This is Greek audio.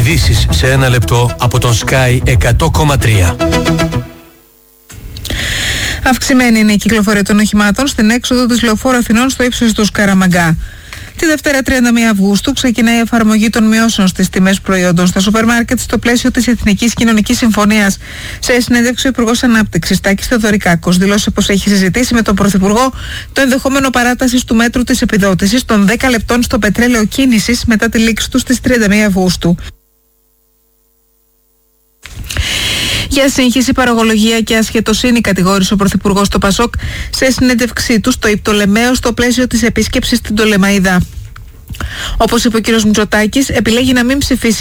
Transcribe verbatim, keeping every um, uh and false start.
Ειδήσεις σε ένα λεπτό από τον Sky εκατό κόμμα τρία. Αυξημένη είναι η κυκλοφορία των οχημάτων στην έξοδο της Λεωφόρου Αθηνών στο ύψος του Σκαραμαγκά. Τη Δευτέρα τριάντα μία Αυγούστου ξεκινάει η εφαρμογή των μειώσεων στις τιμές προϊόντων στα σούπερ μάρκετ στο πλαίσιο της Εθνικής Κοινωνικής Συμφωνίας. Σε συνέντευξη, ο Υπουργός Ανάπτυξης Τάκης Θεοδωρικάκος δήλωσε πως έχει συζητήσει με τον Πρωθυπουργό το ενδεχόμενο παράτασης του μέτρου της επιδότησης των δέκα λεπτών στο πετρέλαιο κίνησης μετά τη λήξη του στις τριάντα μία Αυγούστου. Για σύγχυση, παραγωγολογία και ασχετοσύνη κατηγόρησε ο Πρωθυπουργός το Πασόκ σε συνέντευξή του στο Ιπτολεμαίο στο πλαίσιο της επίσκεψης στην Πτολεμαΐδα. Όπως είπε ο κ. Μητσοτάκης, επιλέγει να μην ψηφίσει